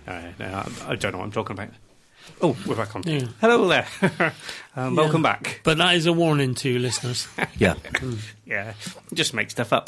No, I don't know what I'm talking about. Oh, we're back on. Yeah. Hello there. Welcome back. But that is a warning to listeners. Yeah. Yeah, just make stuff up.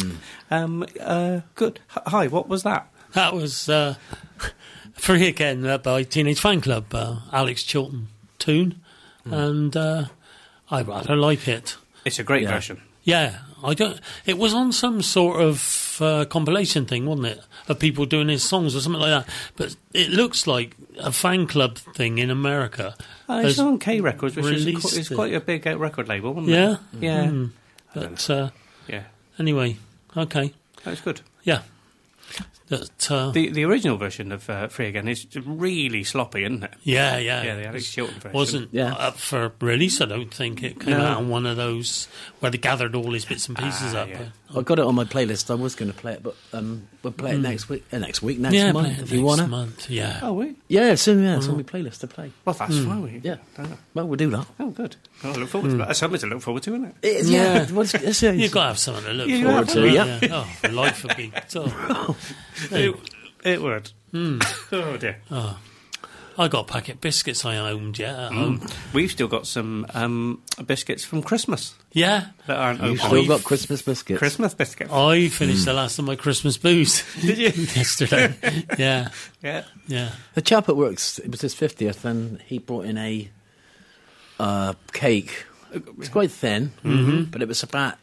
Good. Hi, what was that? That was Free Again by Teenage Fan Club, Alex Chilton tune, and I rather like it. It's a great version. Yeah, I don't. It was on some sort of compilation thing, wasn't it, of people doing his songs or something like that. But it looks like a fan club thing in America. It's on K Records, which is quite a big record label, wasn't it? Yeah, yeah. But yeah. Anyway, okay. That's good. Yeah. The original version of Free Again is really sloppy, isn't it? Yeah. Yeah, the Alex Chilton version. Wasn't up for release, I don't think. It came out on one of those where they gathered all his bits and pieces up. Yeah. I got it on my playlist. I was going to play it, but we'll play it next week. Next month, if you want to. Next month, yeah. Oh, we? Yeah, it's on my playlist to play. Well, that's fine. Yeah. Well, we'll do that. Oh, good. I look forward to that. That's something to look forward to, isn't it? It is, yeah. You've got to have something to look forward to. Yeah. Oh, life would be tough. It would. Oh, dear. Oh. I got a packet of biscuits I owned yet at home. We've still got some biscuits from Christmas Yeah. that aren't You've open. still got Christmas biscuits. Christmas biscuits. I finished the last of my Christmas booze. Did you? Yesterday. Yeah. Yeah. The chap at works, it was his 50th, and he brought in a cake. It was quite thin, but it was about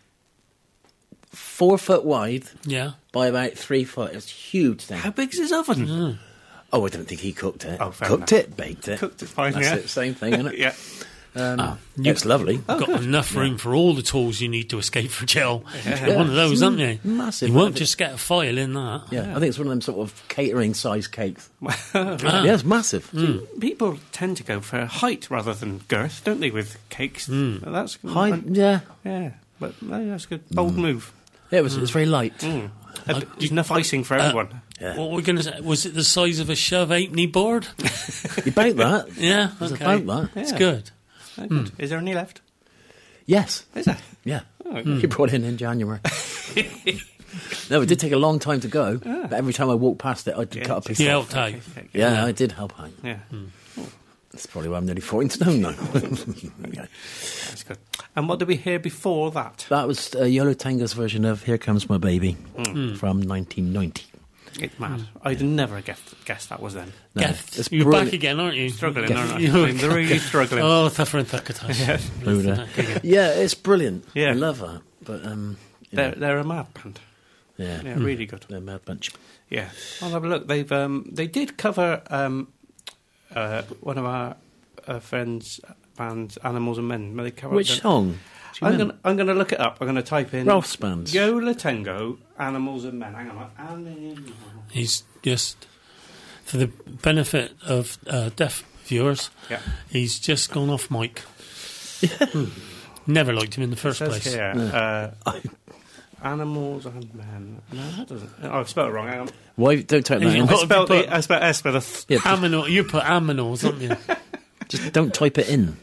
4 foot wide Yeah. by about 3 foot. It was a huge thing. How big's his oven? Oh, I don't think he cooked it. Oh, fair cooked enough. it, baked it. Cooked it fine, That's yeah. it, same thing, isn't it? Yeah. It's lovely. Got enough room for all the tools you need to escape for jail. Yeah. One of those, haven't you? Massive. You won't just get a file in that. Yeah, I think it's one of them sort of catering size cakes. Ah. Yeah, it's massive. People tend to go for height rather than girth, don't they, with cakes? That's High, yeah. Yeah, but that's a good. Bold move. Yeah, it's very light. There's enough icing for everyone. Yeah. What were we going to say? Was it the size of a shove halfpenny board? About that. Yeah, It's okay. about that. It's Yeah. good. Good. Is there any left? Yes. Is there? Yeah. Oh, He brought it in January. No, it did take a long time to go, but every time I walked past it, I'd cut a piece You off. helped out. Yeah, I did help out. Yeah. That's probably why I'm nearly 14 stone now. That's good. And what did we hear before that? That was Yolo Tango's version of Here Comes My Baby from 1990. It's mad. I'd never guessed that was then. No, Geth, it's you're brilliant. back again, aren't you? Struggling, Geth. aren't I? I'm really struggling. Oh, tougher and thucker. Yeah, it's brilliant. Yeah. I love that. But They're a mad band. yeah, Yeah, really good. they're a mad bunch. Yeah, I'll have a look. They did cover one of our friends' bands, Animals and Men. They covered Which song? I'm going to look it up. I'm going to type in Ralph's bands. Yola Tango, Animals and Men. Hang on. He's just, for the benefit of deaf viewers, Yeah. he's just gone off mic. Never liked him in the first Says place. here, Animals and Men. No, that doesn't. Oh, I've spelled it wrong. Hang on. Why don't type that in? What have you put? I spelled S with a th. Yeah, Aminal, you put aminals, haven't you? just don't type it in.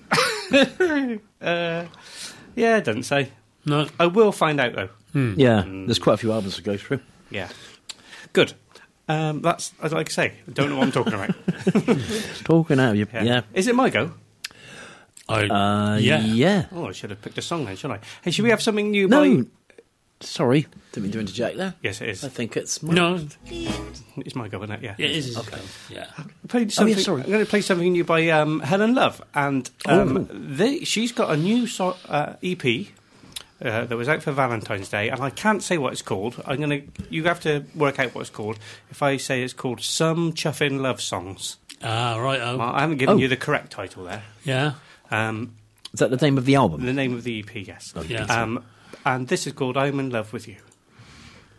Yeah, it doesn't say. No. I will find out though. Yeah, there's quite a few albums to go through. Yeah. Good. That's, as like I say, I don't know what I'm talking about. Talking out, yeah. Is it my go? Yeah. Oh, I should have picked a song then, shouldn't I? Hey, should we have something new No, by... sorry, didn't mean to interject there. Yes, it is. I think it's my... No. It's my go, isn't it? Yeah. Yeah, it is. Okay. Yeah. Played something, sorry. I'm going to play something new by Helen Love, and she's got a new EP that was out for Valentine's Day, and I can't say what it's called. You have to work out what it's called. If I say it's called Some Chuffin' Love Songs, Ah, right. Oh. I haven't given you the correct title there. Yeah. Is that the name of the album? The name of the EP, yes. Yeah. And this is called I'm in Love with You.